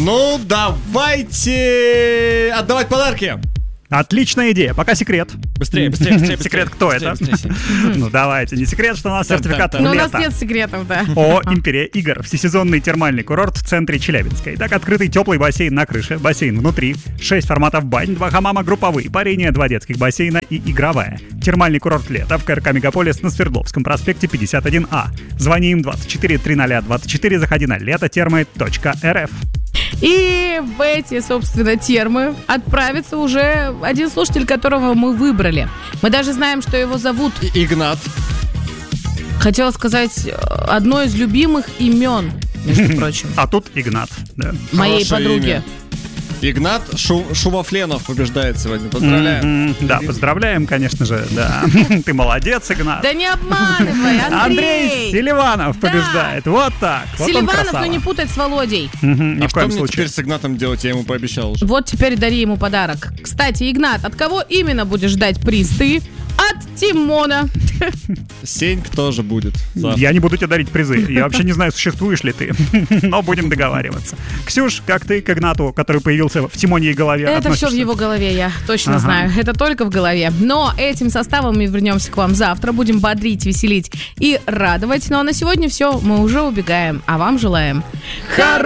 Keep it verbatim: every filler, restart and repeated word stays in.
Ну, давайте отдавать подарки. Отличная идея. Пока секрет. Быстрее, быстрее, быстрее. Секрет, кто это? Ну, давайте. Не секрет, что у нас сертификат в Но у нас лето. нет секретов, да. О, Империя игр. Всесезонный термальный курорт в центре Челябинска. Итак, открытый теплый бассейн на крыше, бассейн внутри, шесть форматов бань, два хамама групповые, парение, два детских бассейна и игровая. Термальный курорт лета в КРК Мегаполис на Свердловском проспекте пятьдесят один А. Звони им двадцать четыре тридцать двадцать четыре, заходи на летотермы точка эр эф. И в эти, собственно, термы отправится уже один слушатель, которого мы выбрали. Мы даже знаем, что его зовут... Игнат. Хотела сказать, одно из любимых имен, между прочим. А тут Игнат. Да. Моей Хорошее подруги. имя. Игнат Шу- Шувафленов побеждает сегодня. Поздравляем. М-м, Да, поздравляем, конечно же, да. Ты молодец, Игнат. Да не обманывай, Андрей! Андрей Селиванов Да. побеждает. Вот так. Вот он Селиванов, красава. ну не путай с Володей. Мгм, Ни А в что коем мне случае. теперь с Игнатом делать? Я ему пообещал уже. Вот теперь дари ему подарок. Кстати, Игнат, от кого именно будешь ждать приз ты? От Тимона. Сеньк тоже будет. завтра. Я не буду тебе дарить призы. Я вообще не знаю, существуешь ли ты. Но будем договариваться. Ксюш, как ты к Игнату, который появился в Тимоньей голове, Это все в относишься? его голове, я точно Ага. знаю. Это только в голове. Но этим составом мы вернемся к вам завтра. Будем бодрить, веселить и радовать. Ну а на сегодня все. Мы уже убегаем. А вам желаем